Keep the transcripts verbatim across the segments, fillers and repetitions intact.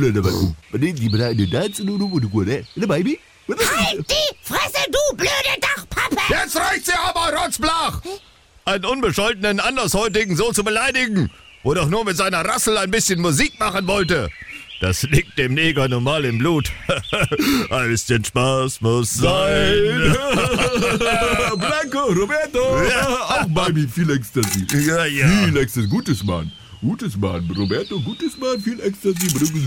Udah dapat. Mending gimana ada dance dulu buat gue deh. Ada baby? Halt die Fresse, du blöde Dachpappe! Jetzt reicht's ja aber, Rotzblach! Einen Unbescholtenen Andershäutigen so zu beleidigen, wo doch nur mit seiner Rassel ein bisschen Musik machen wollte. Das liegt dem Neger nun mal im Blut. Ein bisschen Spaß muss sein. Blanco, Roberto. Ja. Auch Baby, viel Ecstasy. Ja, ja. Viel Ecstasy. Gutes Mann. Gutes Mann. Roberto, gutes Mann. Viel Ecstasy.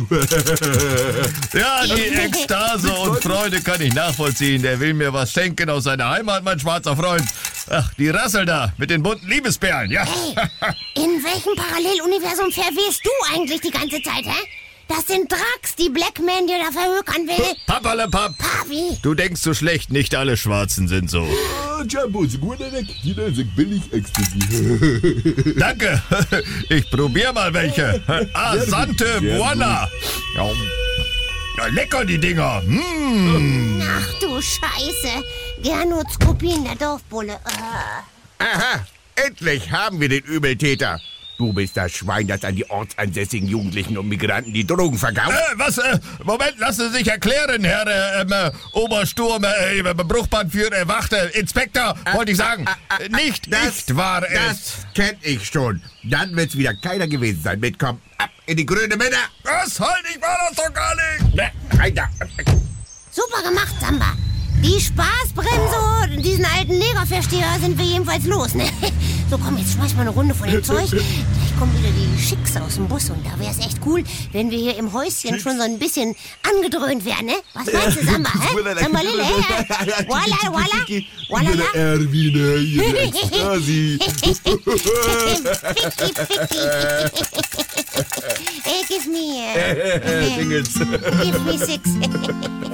Ja, die Ekstase und Freude kann ich nachvollziehen. Der will mir was schenken aus seiner Heimat, mein schwarzer Freund. Ach, die Rassel da mit den bunten Liebesperlen, ja. Hey, in welchem Paralleluniversum verwirrst du eigentlich die ganze Zeit, hä? Das sind Drax, die Blackman dir da verhökern will. Papperlepapp. Papi. Du denkst so schlecht, nicht alle Schwarzen sind so. Jumbo, segura weg. Jeder sagt billig Ecstasy. Danke. Ich probier mal welche. Asante Buona. Ja, lecker die Dinger. Mm. Ach du Scheiße. Gernot Kopien, der Dorfbulle. Äh. Aha, endlich haben wir den Übeltäter. Du bist das Schwein, das an die ortsansässigen Jugendlichen und Migranten die Drogen verkauft. Äh, was? Äh, Moment, lassen Sie sich erklären, Herr äh, äh, Obersturm, äh, Bruchbandführer, äh, Wachte, Inspektor, wollte ich sagen. Äh, nicht das, ich war es. Das kenn ich schon. Dann wird's wieder keiner gewesen sein. Mitkommen, ab in die grüne Mitte. Was? Halt, ich war das doch gar nicht. Ne, rein da. Super gemacht, Samba. Die Spaßbremse und diesen alten Negerversteher sind wir jedenfalls los, ne? So, komm, jetzt schmeiß mal eine Runde von dem Zeug. Gleich kommen wieder die Schicks aus dem Bus und da wär's echt cool, wenn wir hier im Häuschen schon so ein bisschen angedröhnt wären, ne? Was meinst du, Samba, hä? Sambalille, hä? Walla, walla, walla, Erwin, hier Ecstasy. Ficky, ficky. Hey, give me, uh, Dingels. give me six.